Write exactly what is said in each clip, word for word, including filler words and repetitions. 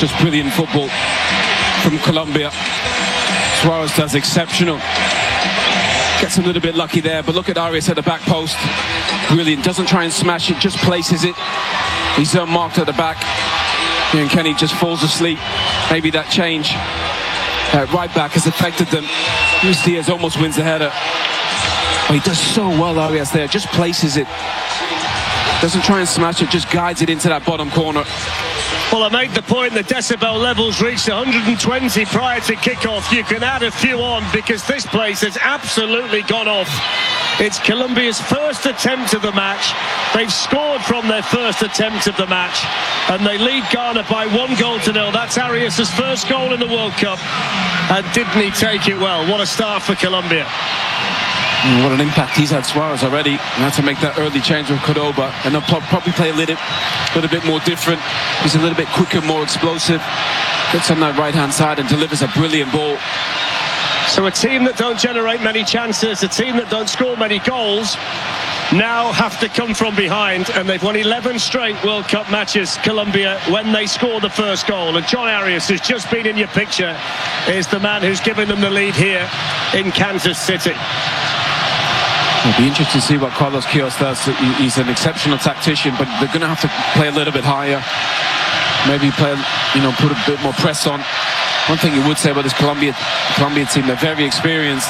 just brilliant football from Colombia. Suarez does exceptional. Gets a little bit lucky there, but look at Arias at the back post. Brilliant. Doesn't try and smash it, just places it. He's unmarked at the back. And Kenny just falls asleep. Maybe that change uh, right back has affected them. Luis Diaz almost wins the header. Oh, he does so well, Arias there. Just places it. Doesn't try and smash it, just guides it into that bottom corner. Well, I made the point the decibel levels reached one hundred twenty prior to kickoff. You can add a few on because this place has absolutely gone off. It's Colombia's first attempt of the match. They've scored from their first attempt of the match, and they lead Ghana by one goal to nil. That's Arias' first goal in the World Cup, and didn't he take it well? What a start for Colombia. Mm, what an impact he's had, Suarez, already. And had to make that early change with Cordoba, and they'll probably play a little, little bit more different. He's a little bit quicker, more explosive. Gets on that right-hand side and delivers a brilliant ball. So a team that don't generate many chances, a team that don't score many goals, now have to come from behind, and they've won eleven straight World Cup matches, Colombia, when they score the first goal. And John Arias, who's just been in your picture, is the man who's given them the lead here in Kansas City. It'll be interesting to see what Carlos Queiroz does. He's an exceptional tactician, but they're going to have to play a little bit higher. Maybe play, you know, put a bit more press on. One thing you would say about this Colombia, Colombia team, they're very experienced.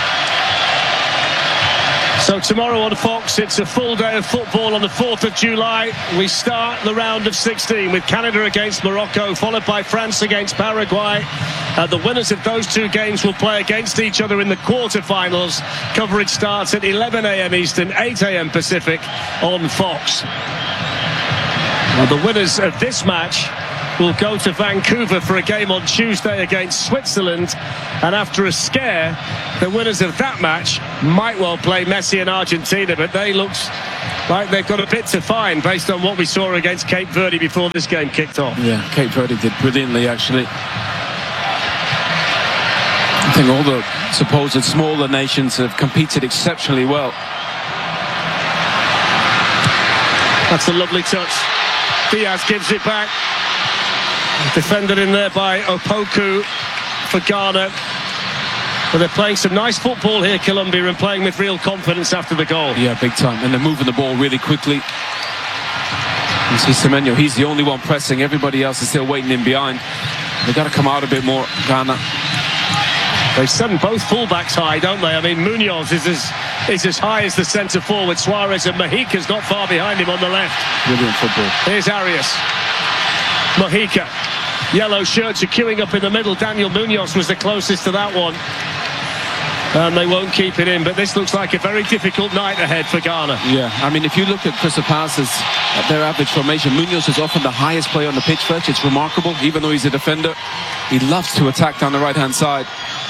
So tomorrow on Fox, it's a full day of football on the fourth of July. We start the round of sixteen with Canada against Morocco, followed by France against Paraguay. Uh, the winners of those two games will play against each other in the quarterfinals. Coverage starts at eleven a m Eastern, eight a m Pacific on Fox. Now, the winners of this match will go to Vancouver for a game on Tuesday against Switzerland, and after a scare, the winners of that match might well play Messi and Argentina, but they look like they've got a bit to find based on what we saw against Cape Verde before this game kicked off. Yeah, Cape Verde did brilliantly, actually. I think all the supposed smaller nations have competed exceptionally well. That's a lovely touch. Diaz gives it back. Defended in there by Opoku for Ghana. But they're playing some nice football here, Colombia, and playing with real confidence after the goal. Yeah, big time. And they're moving the ball really quickly. You see Semenyo, he's the only one pressing. Everybody else is still waiting in behind. They've got to come out a bit more, Ghana. They send both fullbacks high, don't they? I mean, Munoz is as, is as high as the centre forward. Suarez, and Mojica's not far behind him on the left. Brilliant football. Here's Arias. Mojica. Yellow shirts are queuing up in the middle. Daniel Munoz was the closest to that one. And they won't keep it in, but this looks like a very difficult night ahead for Ghana. Yeah, I mean, if you look at Crystal Palace's, at their average formation, Munoz is often the highest player on the pitch, Fletch. It's remarkable, even though he's a defender. He loves to attack down the right-hand side.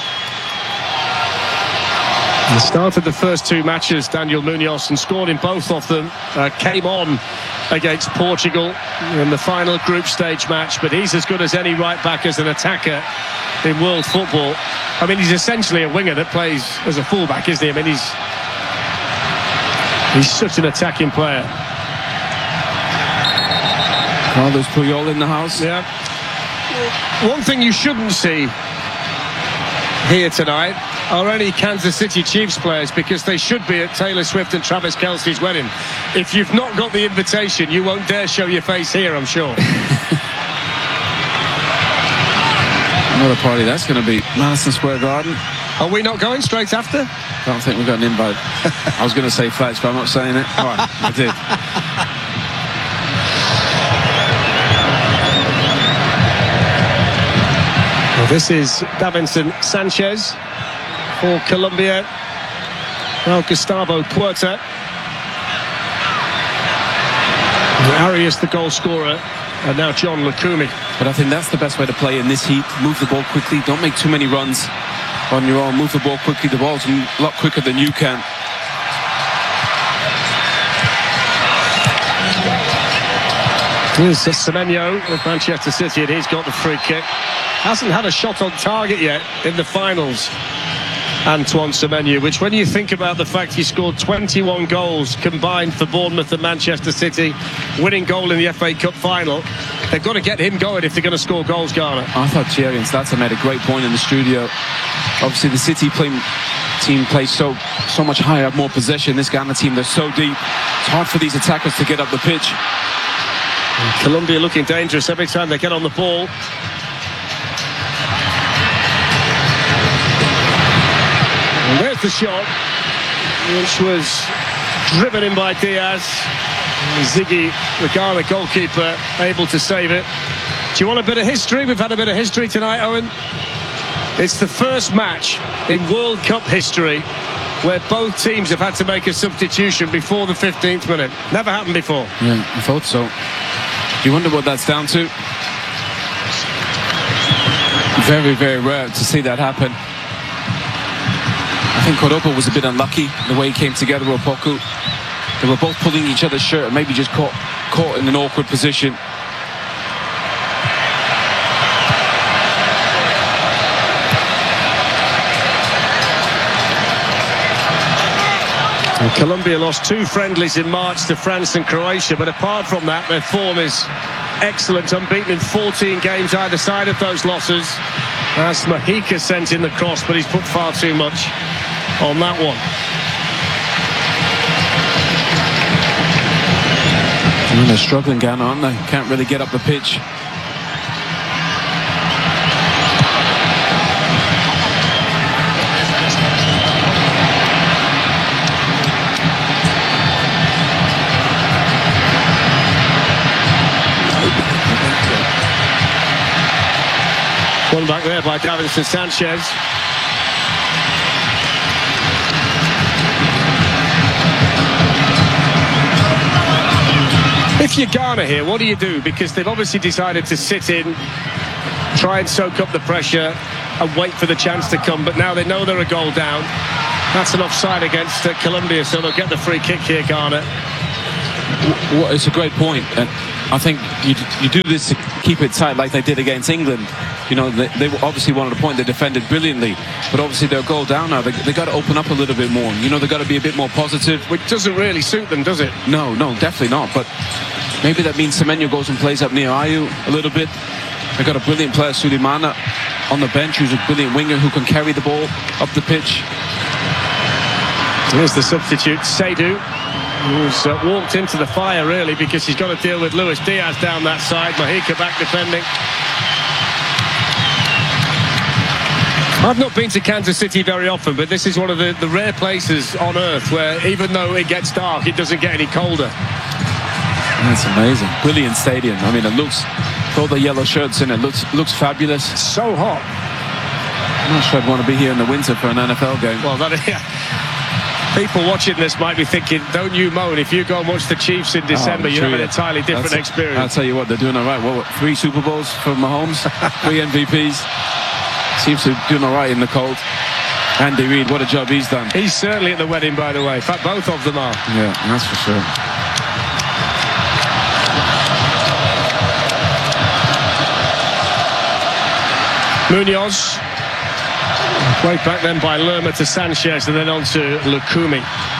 The start of the first two matches, Daniel Munoz, and scored in both of them, uh, came on against Portugal in the final group stage match, but he's as good as any right-back as an attacker in world football. I mean, he's essentially a winger that plays as a fullback, isn't he? I mean, he's he's such an attacking player. Carlos Puyol in the house. Yeah. One thing you shouldn't see here tonight are any Kansas City Chiefs players, because they should be at Taylor Swift and Travis Kelce's wedding. If you've not got the invitation, you won't dare show your face here, I'm sure. What a party that's going to be. Madison Square Garden. Are we not going straight after? I don't think we've got an invite. I was going to say Fletch, but I'm not saying it. All right, I did. Well, this is Davinson Sanchez for Colombia. Well, Gustavo Puerta. Arias, the goal scorer, and now John Lukumi. But I think that's the best way to play in this heat. Move the ball quickly. Don't make too many runs on your own. Move the ball quickly. The ball's a lot quicker than you can. Here's Semenyo of Manchester City, and he's got the free kick. Hasn't had a shot on target yet in the finals, Antoine Semenyo, which, when you think about the fact he scored twenty-one goals combined for Bournemouth and Manchester City, winning goal in the F A Cup final, They've got to get him going if they're going to score goals, Ghana. I thought Thierry and Zlatan made a great point in the studio. Obviously, the City play, team plays so so much higher, more possession. This Ghana team, they're so deep. It's hard for these attackers to get up the pitch. And Colombia looking dangerous every time they get on the ball. And there's the shot, which was driven in by Diaz. And Ziggy, the Ghana goalkeeper, able to save it. Do you want a bit of history? We've had a bit of history tonight, Owen. It's the first match in World Cup history where both teams have had to make a substitution before the fifteenth minute. Never happened before. Yeah, I thought so. Do you wonder what that's down to? Very, very rare to see that happen. I think Cordoba was a bit unlucky the way he came together with Opoku. They were both pulling each other's shirt and maybe just caught, caught in an awkward position. And Colombia lost two friendlies in March to France and Croatia, but apart from that, their form is excellent, unbeaten in fourteen games either side of those losses. As Mojica sent in the cross, but he's put far too much on that one. And they're struggling, Ghana, aren't they? Can't really get up the pitch. One back there by Davinson Sanchez. If you're Ghana here, what do you do? Because they've obviously decided to sit in, try and soak up the pressure and wait for the chance to come, but now they know they're a goal down. That's an offside against uh, Colombia, so they'll get the free kick here, Ghana. Well, it's a great point, and I think you, you do this to keep it tight like they did against England. You know, they, they obviously wanted a point. They defended brilliantly, but obviously they're a goal down now. They, they got to open up a little bit more. You know, they got to be a bit more positive. Which doesn't really suit them, does it? No, no, definitely not. But maybe that means Semenyo goes and plays up near Ayew a little bit. They got a brilliant player, Sulemana, on the bench, who's a brilliant winger who can carry the ball up the pitch. Here's the substitute, Seydou, who's uh, walked into the fire really because he's got to deal with Luis Diaz down that side. Mojica back defending. I've not been to Kansas City very often, but this is one of the, the rare places on earth where even though it gets dark, it doesn't get any colder. That's amazing. Brilliant stadium. I mean, it looks, with all the yellow shirts in it, looks looks fabulous. So hot. I'm not sure I'd want to be here in the winter for an N F L game. Well, that, yeah. People watching this might be thinking, don't you moan, if you go and watch the Chiefs in December, oh, you have an entirely different That's, experience. I'll tell you what, they're doing all right. What, three Super Bowls for Mahomes, three M V Ps. Seems to be doing all right in the cold. Andy Reid, what a job he's done. He's certainly at the wedding, by the way. In fact, both of them are. Yeah, that's for sure. Munoz. Way back then by Lerma to Sanchez and then on to Lukumi.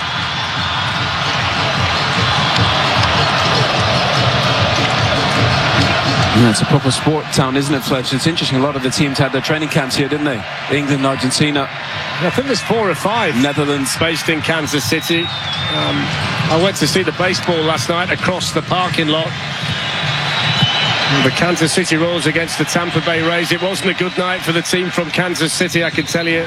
Yeah, it's a proper sport town, isn't it, Fletch? It's interesting. A lot of the teams had their training camps here, didn't they? England, Argentina. I think there's four or five. Netherlands. Based in Kansas City. Um, I went to see the baseball last night across the parking lot. The Kansas City Royals against the Tampa Bay Rays. It wasn't a good night for the team from Kansas City, I can tell you.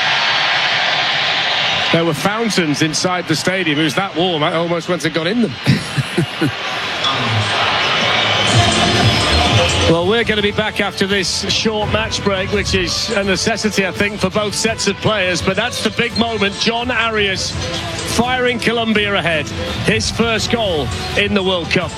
There were fountains inside the stadium. It was that warm, I almost went and got in them. Well, we're going to be back after this short match break, which is a necessity, I think, for both sets of players. But that's the big moment. John Arias firing Colombia ahead. His first goal in the World Cup.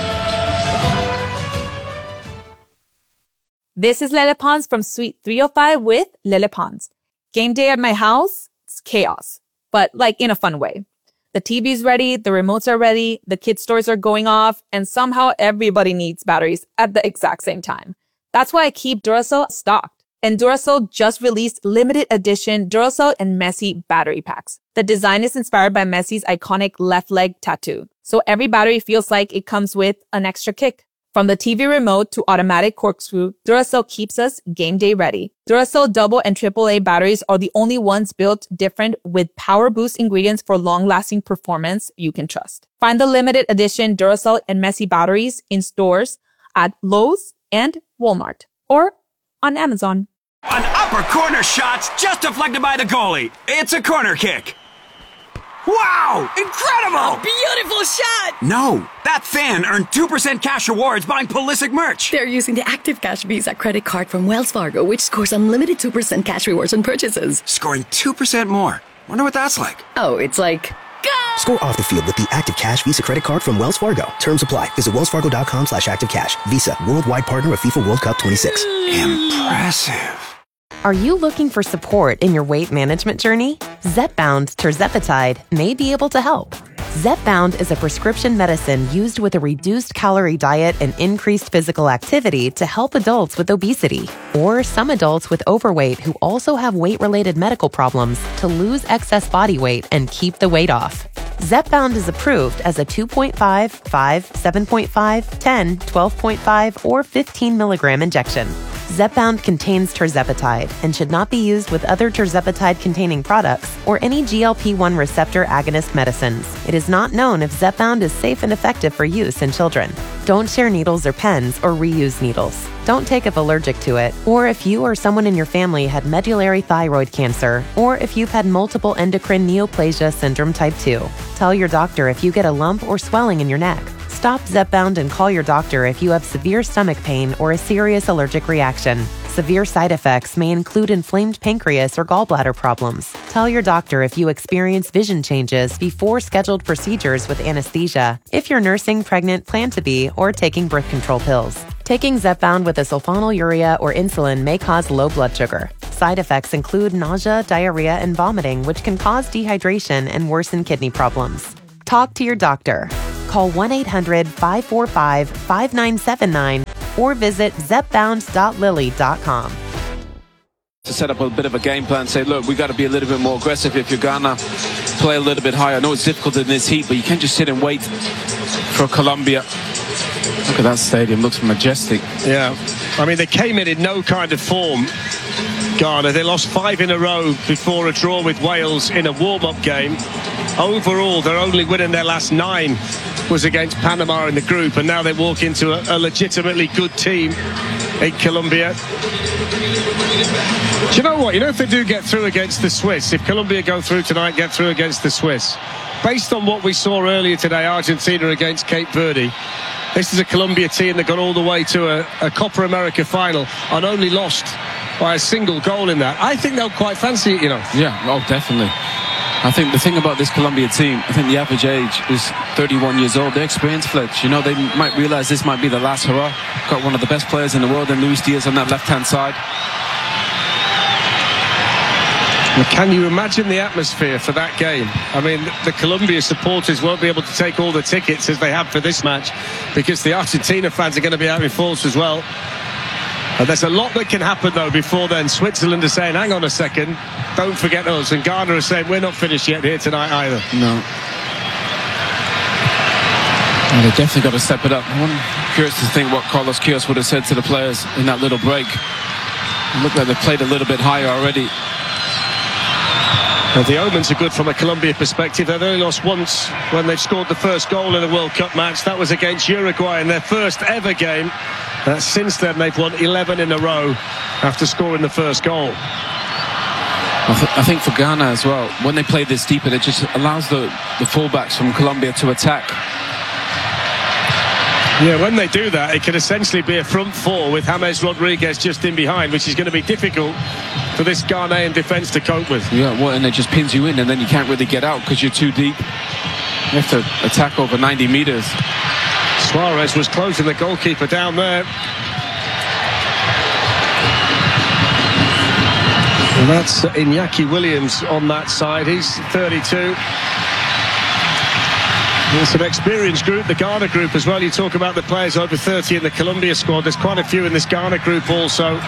This is Lele Pons from Suite three oh five with Lele Pons. Game day at my house, it's chaos, but like in a fun way. The T V's ready, the remotes are ready, the kids' stores are going off, and somehow everybody needs batteries at the exact same time. That's why I keep Duracell stocked. And Duracell just released limited edition Duracell and Messi battery packs. The design is inspired by Messi's iconic left leg tattoo, so every battery feels like it comes with an extra kick. From the T V remote to automatic corkscrew, Duracell keeps us game day ready. Duracell double and triple A batteries are the only ones built different with power boost ingredients for long-lasting performance you can trust. Find the limited edition Duracell and Messi batteries in stores at Lowe's and Walmart or on Amazon. An upper corner shot's just deflected by the goalie. It's a corner kick. Wow! Incredible! Beautiful shot! No, that fan earned two percent cash rewards buying Pulisic merch. They're using the Active Cash Visa credit card from Wells Fargo, which scores unlimited two percent cash rewards on purchases. Scoring two percent more. Wonder what that's like. Oh, it's like... Go! Score off the field with the Active Cash Visa credit card from Wells Fargo. Terms apply. Visit wellsfargo.com slash activecash. Visa, worldwide partner of FIFA World Cup twenty-six. Impressive. Are you looking for support in your weight management journey? Zepbound tirzepatide may be able to help. Zepbound is a prescription medicine used with a reduced calorie diet and increased physical activity to help adults with obesity or some adults with overweight who also have weight-related medical problems to lose excess body weight and keep the weight off. Zepbound is approved as a two point five, five, seven point five, ten, twelve point five, or fifteen milligram injection. Zepbound contains tirzepatide and should not be used with other tirzepatide-containing products or any G L P one receptor agonist medicines. It is not known if Zepbound is safe and effective for use in children. Don't share needles or pens or reuse needles. Don't take if allergic to it, or if you or someone in your family had medullary thyroid cancer, or if you've had multiple endocrine neoplasia syndrome type two. Tell your doctor if you get a lump or swelling in your neck. Stop Zepbound and call your doctor if you have severe stomach pain or a serious allergic reaction. Severe side effects may include inflamed pancreas or gallbladder problems. Tell your doctor if you experience vision changes before scheduled procedures with anesthesia, if you're nursing, pregnant, plan to be, or taking birth control pills. Taking Zepbound with a sulfonylurea or insulin may cause low blood sugar. Side effects include nausea, diarrhea, and vomiting, which can cause dehydration and worsen kidney problems. Talk to your doctor. Call one eight hundred, five four five, five nine seven nine or visit zepbound dot lilly dot com. To set up a bit of a game plan, say, look, we got to be a little bit more aggressive if you're gonna play a little bit higher. I know it's difficult in this heat, but you can't just sit and wait for Colombia. Look at that stadium, looks majestic. Yeah, I mean, they came in in no kind of form, Ghana. They lost five in a row before a draw with Wales in a warm-up game. Overall, their only win in their last nine was against Panama in the group, and now they walk into a, a legitimately good team in Colombia. Do you know what? You know, if they do get through against the Swiss, if Colombia go through tonight, get through against the Swiss, based on what we saw earlier today, Argentina against Cape Verde, this is a Colombia team that got all the way to a, a Copa America final and only lost by a single goal in that. I think they'll quite fancy it, you know. Yeah, oh, definitely. I think the thing about this Colombia team, I think the average age is thirty-one years old. They're experienced, Fletch. You know, they might realize this might be the last hurrah. Got one of the best players in the world in Luis Diaz on that left-hand side. Can you imagine the atmosphere for that game? I mean, the Colombia supporters won't be able to take all the tickets as they have for this match because the Argentina fans are going to be out in force as well. And there's a lot that can happen, though, before then. Switzerland are saying, hang on a second, don't forget us. And Ghana are saying, we're not finished yet here tonight either. No. Well, they definitely got to step it up. I'm curious to think what Carlos Queiroz would have said to the players in that little break. It looked like they played a little bit higher already. Well, the omens are good from a Colombia perspective. They've only lost once when they've scored the first goal in a World Cup match. That was against Uruguay in their first ever game. Uh, since then, they've won eleven in a row after scoring the first goal. I, th I think for Ghana as well, when they play this deeper, it just allows the, the fullbacks from Colombia to attack. Yeah, when they do that, it can essentially be a front four with James Rodriguez just in behind, which is going to be difficult for this Ghanaian defence to cope with. Yeah, well, and it just pins you in, and then you can't really get out because you're too deep. You have to attack over ninety metres. Suarez was closing the goalkeeper down there. And that's Iñaki Williams on that side. He's thirty-two. It's an experienced group, the Ghana group as well. You talk about the players over thirty in the Colombia squad. There's quite a few in this Ghana group also.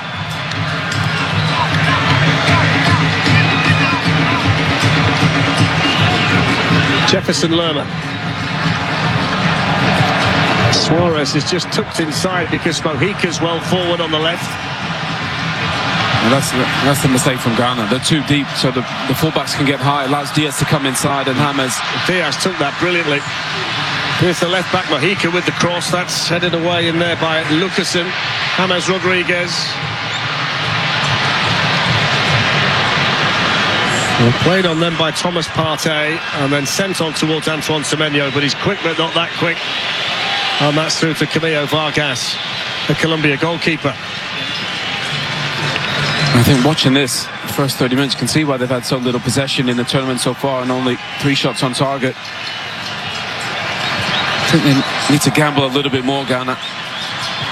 Jefferson Lerma. Suarez is just tucked inside because Mojica's well forward on the left. And that's, the, that's the mistake from Ghana. They're too deep, so the, the fullbacks can get high. Allows Diaz to come inside, and James. Diaz took that brilliantly. Here's the left back, Mojica with the cross. That's headed away in there by Lucasen. James Rodriguez. Well, played on then by Thomas Partey and then sent on towards Antoine Semenyo, but he's quick but not that quick. And that's through to Camilo Vargas, the Colombia goalkeeper. I think watching this first thirty minutes, you can see why they've had so little possession in the tournament so far and only three shots on target. I think they need to gamble a little bit more, Ghana.